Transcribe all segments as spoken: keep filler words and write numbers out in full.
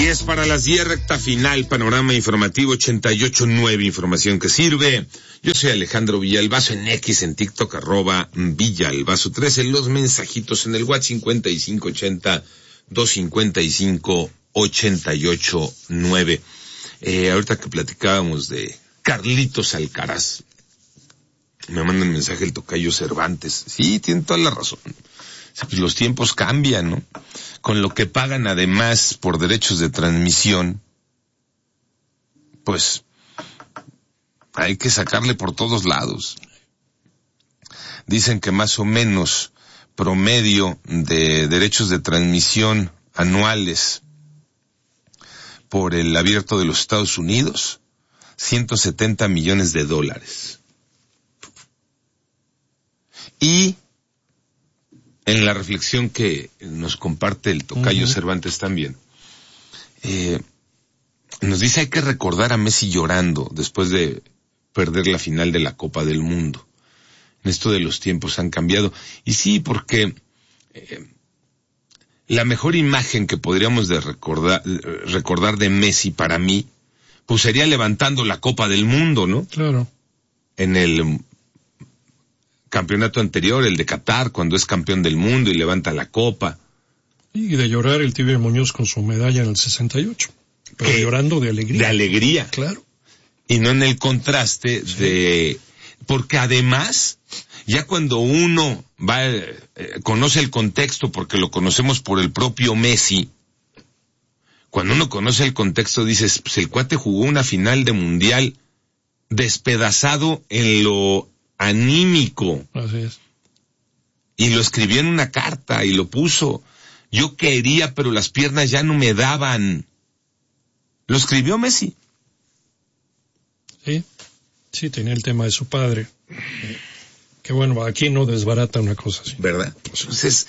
diez para las diez, recta final, panorama informativo ochenta y ocho nueve, información que sirve. Yo soy Alejandro Villalbazo, en X, en TikTok, arroba Villalbazo trece, los mensajitos en el WhatsApp cincuenta y cinco ochenta, doscientos cincuenta y cinco, ochenta y ocho nueve. Eh, ahorita que platicábamos de Carlitos Alcaraz, me manda un mensaje el tocayo Cervantes. Sí, tiene toda la razón. Pues los tiempos cambian, ¿no? Con lo que pagan además por derechos de transmisión, pues hay que sacarle por todos lados. Dicen que más o menos promedio de derechos de transmisión anuales por el abierto de los Estados Unidos, ciento setenta millones de dólares. Y en la reflexión que nos comparte el tocayo uh-huh. Cervantes también, eh, nos dice hay que recordar a Messi llorando después de perder la final de la Copa del Mundo. En esto de los tiempos han cambiado. Y sí, porque eh, la mejor imagen que podríamos de recordar, recordar de Messi para mí, pues sería levantando la Copa del Mundo, ¿no? Claro. En el campeonato anterior, el de Qatar, cuando es campeón del mundo y levanta la copa. Y de llorar el Tibio Muñoz con su medalla en el sesenta y ocho. Pero ¿Qué? Llorando de alegría. De alegría. Claro. Y no en el contraste sí. de... Porque además, ya cuando uno va, eh, conoce el contexto, porque lo conocemos por el propio Messi, cuando uno conoce el contexto dices, pues el cuate jugó una final de mundial despedazado en lo anímico. Así es. Y lo escribió en una carta y lo puso. Yo quería, pero las piernas ya no me daban. Lo escribió Messi. Sí, sí, tenía el tema de su padre. Que bueno, aquí no desbarata una cosa así. ¿Verdad? Entonces,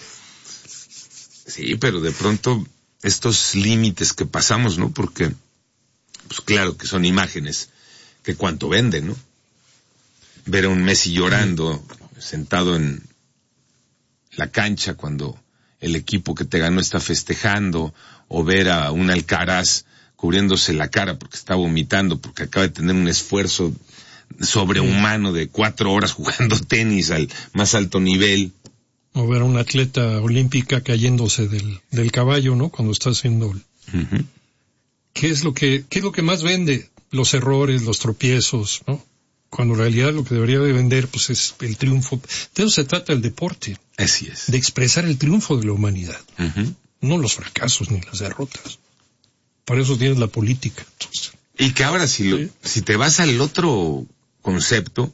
sí, pero de pronto estos límites que pasamos, ¿no? Porque, pues claro que son imágenes que cuánto venden, ¿no? Ver a un Messi llorando, sentado en la cancha cuando el equipo que te ganó está festejando, o ver a un Alcaraz cubriéndose la cara porque está vomitando, porque acaba de tener un esfuerzo sobrehumano de cuatro horas jugando tenis al más alto nivel. O ver a una atleta olímpica cayéndose del, del caballo, ¿no? Cuando está haciendo... Uh-huh. ¿Qué es lo que, qué es lo que más vende? Los errores, los tropiezos, ¿no? Cuando en realidad lo que debería de vender pues es el triunfo. De eso se trata el deporte. Así es. De expresar el triunfo de la humanidad. Uh-huh. No los fracasos ni las derrotas. Para eso tienes la política. Entonces, y que ahora si, lo, ¿sí? si te vas al otro concepto,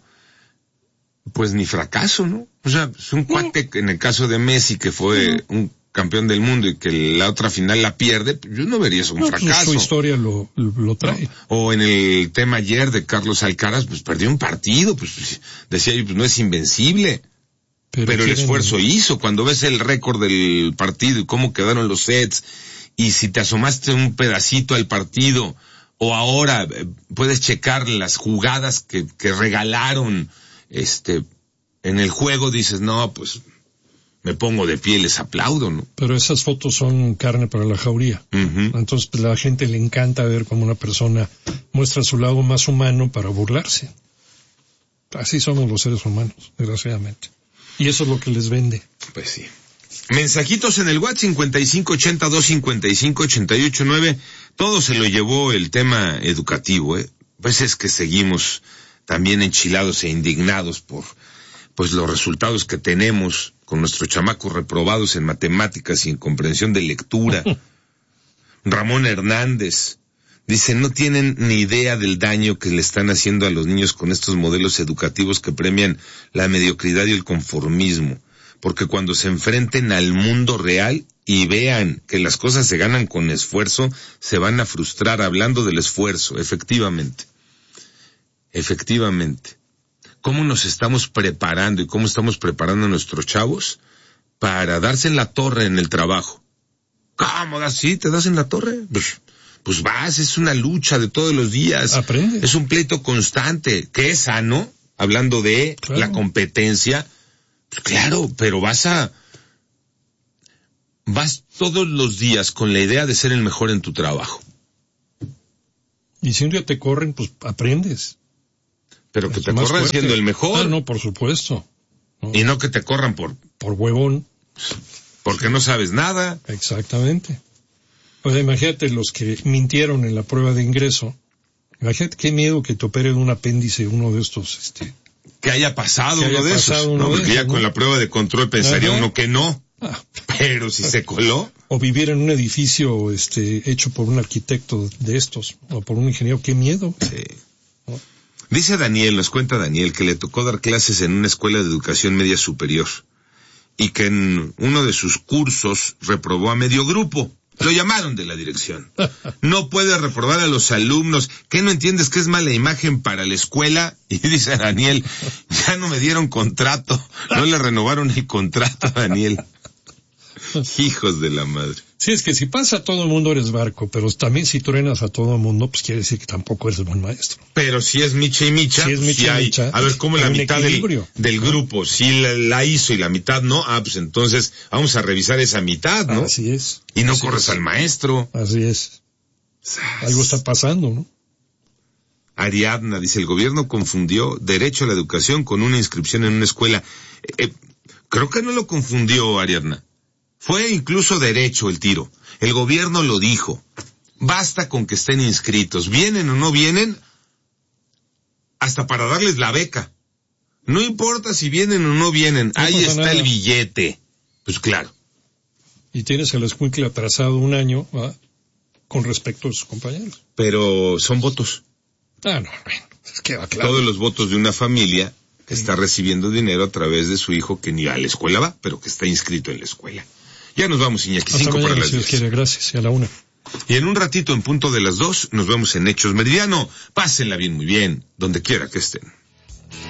pues ni fracaso, ¿no? O sea, es un cuate, no. En el caso de Messi, que fue uh-huh. un campeón del mundo y que la otra final la pierde, yo no vería eso un no, fracaso. Pues su historia lo, lo trae. ¿No? O en el tema ayer de Carlos Alcaraz, pues perdió un partido, pues decía yo, pues no es invencible. Pero, pero el esfuerzo hizo. Cuando ves el récord del partido y cómo quedaron los sets, y si te asomaste un pedacito al partido, o ahora eh, puedes checar las jugadas que, que regalaron este en el juego, dices, no, pues me pongo de pie, les aplaudo, ¿no? Pero esas fotos son carne para la jauría. Uh-huh. Entonces, pues, a la gente le encanta ver cómo una persona muestra su lado más humano para burlarse. Así somos los seres humanos, desgraciadamente. Y eso es lo que les vende. Pues sí. Mensajitos en el WhatsApp cincuenta y cinco ochenta, doscientos cincuenta y cinco, ochenta y ocho nueve. Todo se lo llevó el tema educativo, ¿eh? Pues es que seguimos también enchilados e indignados por pues los resultados que tenemos con nuestros chamacos reprobados en matemáticas y en comprensión de lectura. Ramón Hernández dice, no tienen ni idea del daño que le están haciendo a los niños con estos modelos educativos que premian la mediocridad y el conformismo, porque cuando se enfrenten al mundo real y vean que las cosas se ganan con esfuerzo, se van a frustrar. Hablando del esfuerzo, efectivamente, efectivamente. ¿Cómo nos estamos preparando y cómo estamos preparando a nuestros chavos para darse en la torre en el trabajo? ¿Cómo? ¿Así te das en la torre? Pues, pues vas, es una lucha de todos los días. Aprende. Es un pleito constante, que es sano, hablando de claro. la competencia. Pues claro, pero vas a... vas todos los días con la idea de ser el mejor en tu trabajo. Y si un día te corren, pues aprendes. Pero que te corran siendo el mejor. Ah, no, por supuesto. No. Y no que te corran por... Por huevón. Porque no sabes nada. Exactamente. Pues imagínate los que mintieron en la prueba de ingreso. Imagínate qué miedo que te opere un apéndice uno de estos, este... Que haya pasado que uno haya de pasado esos. Uno No, de porque esos, ya ¿no? con la prueba de control pensaría Ajá. uno que no. Ah. Pero si se coló. O vivir en un edificio este hecho por un arquitecto de estos, o por un ingeniero, qué miedo. Sí. ¿No? Dice Daniel, nos cuenta Daniel, que le tocó dar clases en una escuela de educación media superior y que en uno de sus cursos reprobó a medio grupo. Lo llamaron de la dirección. No puede reprobar a los alumnos. ¿Qué no entiendes que es mala imagen para la escuela? Y dice Daniel, ya no me dieron contrato. No le renovaron el contrato a Daniel. Hijos de la madre. Sí, es que si pasa a todo el mundo eres barco, pero también si truenas a todo el mundo, pues quiere decir que tampoco eres buen maestro. Pero si es micha y micha, si es micha si hay, y micha, a ver, ¿cómo la mitad del, del ¿no? grupo, si la, la hizo y la mitad no? Ah, pues entonces vamos a revisar esa mitad, ¿no? Así es. Y no Así corres es. al maestro. Así es. Algo está pasando, ¿no? Ariadna dice, el gobierno confundió derecho a la educación con una inscripción en una escuela. Eh, eh, creo que no lo confundió, Ariadna. Fue incluso derecho el tiro. El gobierno lo dijo. Basta con que estén inscritos. Vienen o no vienen, hasta para darles la beca. No importa si vienen o no vienen. No ahí está nada. el billete. Pues claro. Y tienes el escuincle atrasado un año, ¿va? Con respecto a sus compañeros. Pero son votos. Ah, no, bueno, es que va claro. Todos los votos de una familia que está recibiendo dinero a través de su hijo que ni a la escuela va, pero que está inscrito en la escuela. Ya nos vamos, Iñaki, Hasta cinco mañana, para las si Dios diez. quiere, gracias, y a la una. Y en un ratito, en punto de las dos, nos vemos en Hechos Meridiano. Pásenla bien, muy bien, donde quiera que estén.